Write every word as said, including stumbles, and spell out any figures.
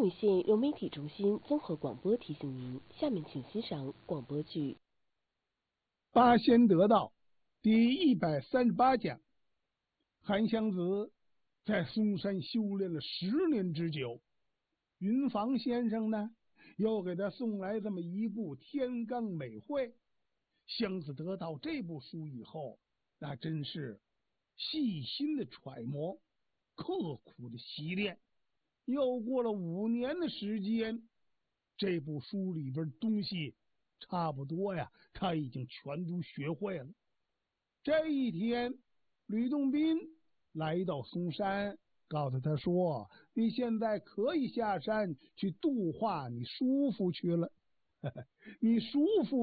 武县融媒体中心综合广播提醒您，下面请欣赏广播剧《 八仙得道》第一百三十八讲。韩湘子在嵩山修炼了十年之久，云房先生呢又给他送来这么一部《天罡美会》。湘子得到这部书以后，那真是细心的揣摩，刻苦的习练。又过了五年的时间，这部书里边东西差不多呀，他已经全都学会了。这一天，吕洞宾来到嵩山，告诉他说：“你现在可以下山去度化你叔父去了。你叔父